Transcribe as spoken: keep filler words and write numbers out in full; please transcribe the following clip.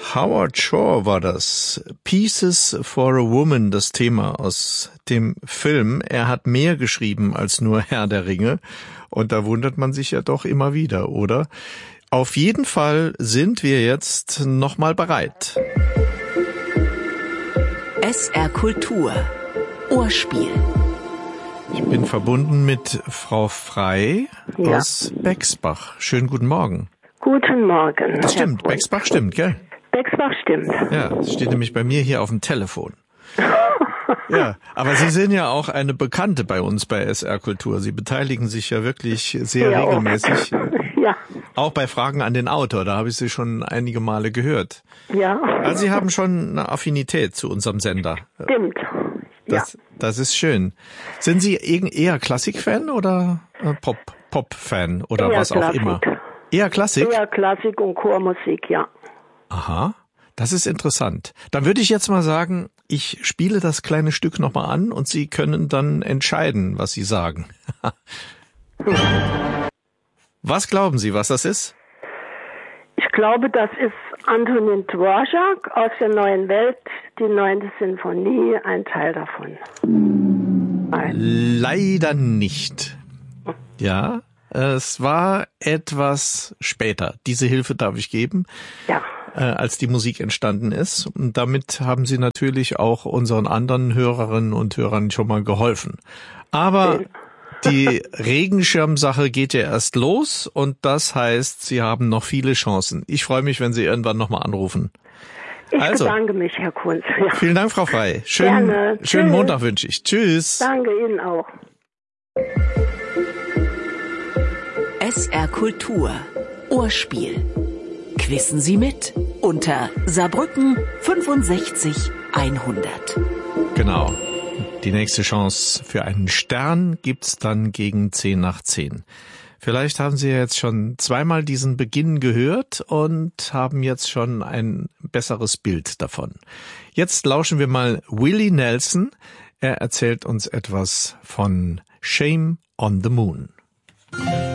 Howard Shore war das. Pieces for a Woman, das Thema aus dem Film. Er hat mehr geschrieben als nur Herr der Ringe. Und da wundert man sich ja doch immer wieder, oder? Auf jeden Fall sind wir jetzt nochmal bereit. S R Kultur. Ohrspiel. Ich bin verbunden mit Frau Frey ja. aus Bexbach. Schönen guten Morgen. Guten Morgen. Das stimmt, Bexbach stimmt, gell? Bexbach stimmt. Ja, das steht nämlich bei mir hier auf dem Telefon. Ja, aber Sie sind ja auch eine Bekannte bei uns bei S R Kultur. Sie beteiligen sich ja wirklich sehr ja, regelmäßig. Ja. Auch bei Fragen an den Autor, da habe ich Sie schon einige Male gehört. Ja. Also Sie haben schon eine Affinität zu unserem Sender. Stimmt. Das, ja. das ist schön. Sind Sie eher Klassik-Fan oder Pop, Pop-Fan oder eher was auch Klassik. immer? Eher Klassik? Eher Klassik und Chormusik, ja. Aha, das ist interessant. Dann würde ich jetzt mal sagen, ich spiele das kleine Stück nochmal an und Sie können dann entscheiden, was Sie sagen. Was glauben Sie, was das ist? Ich glaube, das ist Antonin Dvorak aus der Neuen Welt, die neunte Sinfonie, ein Teil davon. Nein. Leider nicht. Ja, es war etwas später. Diese Hilfe darf ich geben. Ja. Als die Musik entstanden ist. Und damit haben Sie natürlich auch unseren anderen Hörerinnen und Hörern schon mal geholfen. Aber die Regenschirmsache geht ja erst los und das heißt, Sie haben noch viele Chancen. Ich freue mich, wenn Sie irgendwann nochmal anrufen. Ich also, bedanke mich, Herr Kunz. Ja. Vielen Dank, Frau Frey. Schönen, Gerne. schönen Tschüss. Montag wünsche ich. Tschüss. Danke Ihnen auch. S R Kultur. Ohrspiel. Quissen Sie mit unter Saarbrücken fünfundsechzig hundert. Genau. Die nächste Chance für einen Stern gibt's dann gegen zehn nach zehn. Vielleicht haben Sie jetzt schon zweimal diesen Beginn gehört und haben jetzt schon ein besseres Bild davon. Jetzt lauschen wir mal Willie Nelson. Er erzählt uns etwas von Shame on the Moon.